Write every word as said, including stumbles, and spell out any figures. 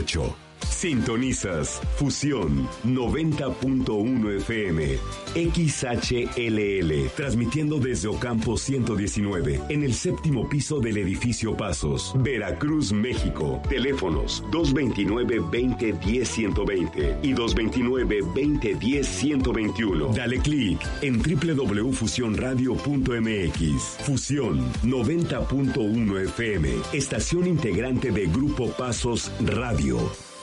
ocho. Sintonizas Fusión noventa punto uno F M, X H L L, transmitiendo desde Ocampo ciento diecinueve, en el séptimo piso del edificio Pasos, Veracruz, México. Teléfonos dos veintinueve, veinte, diez, ciento veinte y dos veintinueve, veinte, diez, ciento veintiuno. Dale clic en doble u doble u doble u punto fusión radio punto m x. Fusión noventa punto uno F M, estación integrante de Grupo Pasos Radio.